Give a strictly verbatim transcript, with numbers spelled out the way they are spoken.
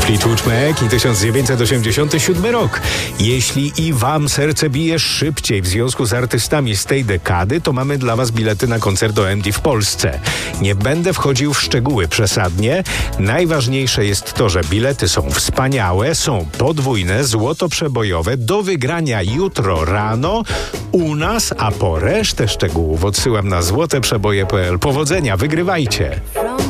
Fleetwood Mac i tysiąc dziewięćset osiemdziesiąty siódmy rok. Jeśli i wam serce bije szybciej w związku z artystami z tej dekady, to mamy dla was bilety na koncert O M D w Polsce. Nie będę wchodził w szczegóły przesadnie. Najważniejsze jest to, że bilety są wspaniałe, są podwójne, złotoprzebojowe, do wygrania jutro rano u nas, a po resztę szczegółów odsyłam na złoteprzeboje kropka p l. Powodzenia, wygrywajcie!